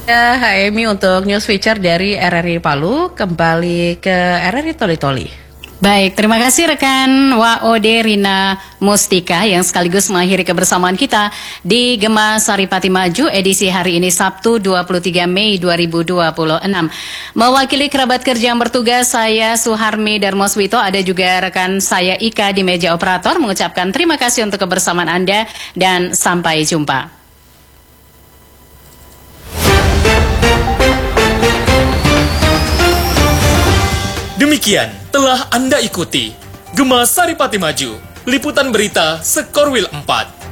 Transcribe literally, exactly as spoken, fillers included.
Ya, H M I untuk news feature dari R R I Palu, kembali ke R R I Toli-Toli. Baik, terima kasih rekan W O D Rina Mustika yang sekaligus mengakhiri kebersamaan kita di Gema Saripati Maju edisi hari ini Sabtu dua puluh tiga Mei dua ribu dua puluh enam. Mewakili kerabat kerja yang bertugas, saya Suharmi Darmoswito, ada juga rekan saya Ika di meja operator mengucapkan terima kasih untuk kebersamaan Anda dan sampai jumpa. Demikian telah Anda ikuti Gema Saripati Maju, liputan berita Skorwil empat.